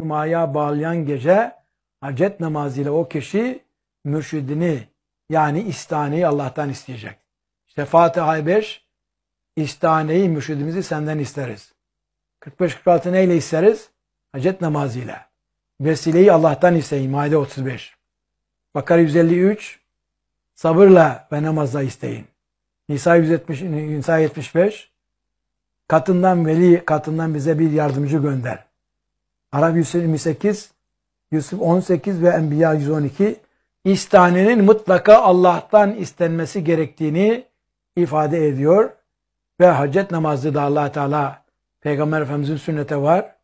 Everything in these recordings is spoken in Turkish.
cumaya bağlayan gece hacet namazıyla o kişi mürşidini yani istaneyi Allah'tan isteyecek. İşte Fatiha 5 istaneyi, mürşidimizi senden isteriz. 45-46 neyle isteriz? Hacet namazıyla. Vesileyi Allah'tan isteyin. Maide 35. Bakara 153 sabırla ve namazla isteyin. Nisa 75 katından veli, katından bize bir yardımcı gönder. Araf 128, Yusuf 18 ve Enbiya 112 istanenin mutlaka Allah'tan istenmesi gerektiğini ifade ediyor. Ve hacet namazı da Allah Teala Peygamber Efendimizin sünnete var.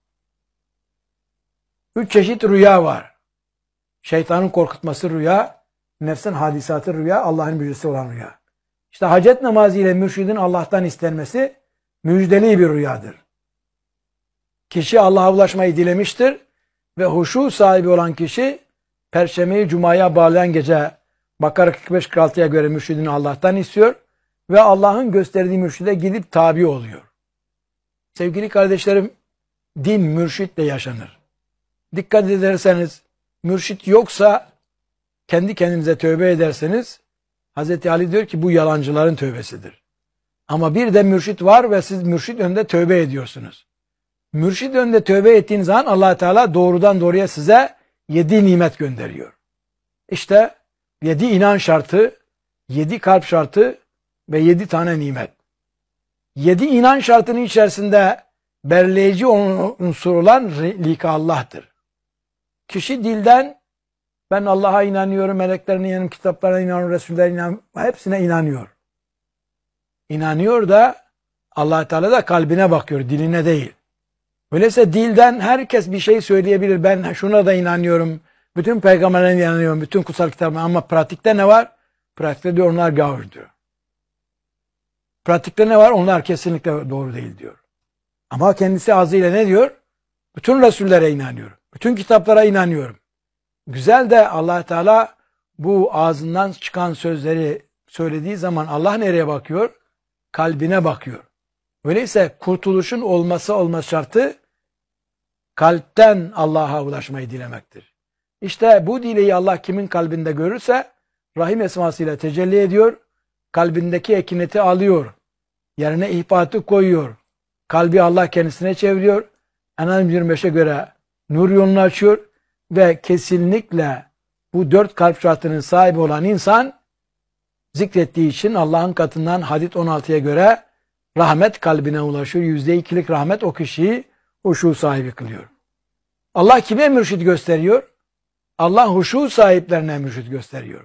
3 çeşit rüya var. Şeytanın korkutması rüya, nefsin hadisatı rüya, Allah'ın müjdesi olan rüya. İşte hacet namazı ile mürşidin Allah'tan istenmesi müjdeli bir rüyadır. Kişi Allah'a ulaşmayı dilemiştir ve huşu sahibi olan kişi Perşembeyi Cuma'ya bağlayan gece Bakara 45-46'ya göre mürşidini Allah'tan istiyor ve Allah'ın gösterdiği mürşide gidip tabi oluyor. Sevgili kardeşlerim, din mürşitle yaşanır. Dikkat ederseniz, mürşit yoksa kendi kendinize tövbe ederseniz, Hz. Ali diyor ki bu yalancıların tövbesidir. Ama bir de mürşit var ve siz mürşit önünde tövbe ediyorsunuz. Mürşit önünde tövbe ettiğiniz zaman Allah Teala doğrudan doğruya size 7 nimet gönderiyor. İşte 7 inan şartı, 7 kalp şartı ve 7 tane nimet. 7 inan şartının içerisinde belirleyici unsur olan lika Allah'tır. Kişi dilden ben Allah'a inanıyorum, meleklerine inanıyorum, kitaplarına inanıyorum, Resullerine inanıyorum, hepsine inanıyor. İnanıyor da Allah Teala da kalbine bakıyor, diline değil. Öyleyse dilden herkes bir şey söyleyebilir. Ben şuna da inanıyorum, bütün peygamberlere inanıyorum, bütün kutsal kitaplara, ama pratikte ne var? Pratikte diyor onlar gavur diyor. Pratikte ne var? Onlar kesinlikle doğru değil diyor. Ama kendisi ağzıyla ne diyor? Bütün Resullere inanıyorum. Bütün kitaplara inanıyorum. Güzel de Allah Teala bu ağzından çıkan sözleri söylediği zaman Allah nereye bakıyor? Kalbine bakıyor. Öyleyse kurtuluşun olması şartı kalpten Allah'a ulaşmayı dilemektir. İşte bu dileği Allah kimin kalbinde görürse Rahim esmasıyla tecelli ediyor. Kalbindeki ekineti alıyor. Yerine ihbatı koyuyor. Kalbi Allah kendisine çeviriyor. En'am 25'e göre nur yolunu açıyor. Ve kesinlikle bu 4 kalp şartının sahibi olan insan zikrettiği için Allah'ın katından hadis 16'ya göre rahmet kalbine ulaşıyor. %2'lik rahmet o kişiyi huşu sahibi kılıyor. Allah kime mürşid gösteriyor? Allah huşu sahiplerine mürşid gösteriyor.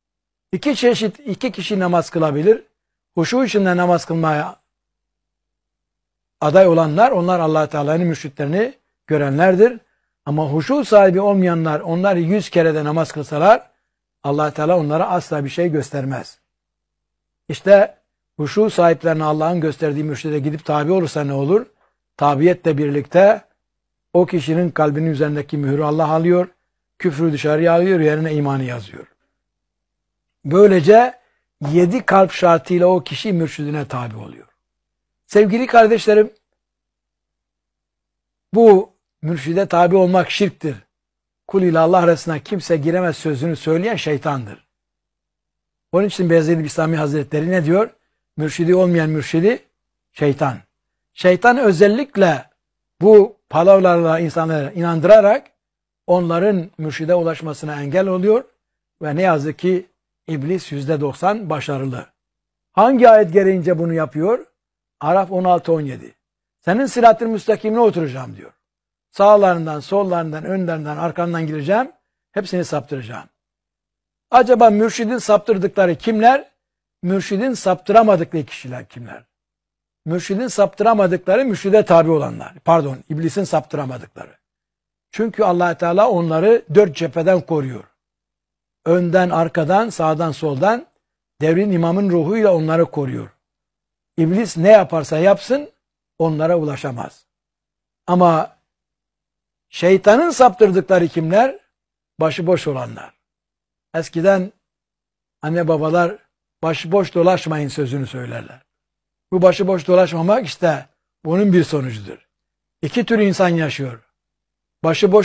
İki kişi namaz kılabilir. Huşu içinde namaz kılmaya aday olanlar, onlar Allah Teala'nın mürşitlerini görenlerdir. Ama huşu sahibi olmayanlar, onlar 100 kere de namaz kılsalar Allah Teala onlara asla bir şey göstermez. İşte huşu sahiplerine Allah'ın gösterdiği mürşide gidip tabi olursa ne olur? Tabiyetle birlikte o kişinin kalbinin üzerindeki mührü Allah alıyor, küfrü dışarıya alıyor, yerine imanı yazıyor. Böylece 7 kalp şartıyla o kişi mürşidine tabi oluyor. Sevgili kardeşlerim, bu mürşide tabi olmak şirktir. Kul ile Allah arasına kimse giremez sözünü söyleyen şeytandır. Onun için Beyazıt Bistami Hazretleri ne diyor? Mürşidi olmayan mürşidi şeytan. Şeytan özellikle bu palavralarla insanları inandırarak onların mürşide ulaşmasına engel oluyor ve ne yazık ki iblis %90 başarılı. Hangi ayet gereğince bunu yapıyor? Araf 16-17. Senin sırat-ı müstakimine oturacağım diyor. Sağlarından, sollarından, önlerinden, arkandan gireceğim. Hepsini saptıracağım. Acaba mürşidin saptırdıkları kimler? Mürşidin saptıramadıkları kişiler kimler? Mürşidin saptıramadıkları mürşide tabi olanlar. Pardon, iblisin saptıramadıkları. Çünkü Allah Teala onları 4 cepheden koruyor. Önden, arkadan, sağdan, soldan devrin imamın ruhuyla onları koruyor. İblis ne yaparsa yapsın onlara ulaşamaz. Ama şeytanın saptırdıkları kimler? Başıboş olanlar. Eskiden anne babalar başıboş dolaşmayın sözünü söylerler. Bu başıboş dolaşmamak işte bunun bir sonucudur. 2 tür insan yaşıyor. Başıboş